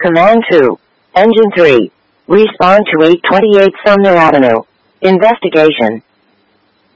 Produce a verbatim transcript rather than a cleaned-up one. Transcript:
Command two. Engine three. Respond to eight twenty-eight Sumner Avenue. Investigation.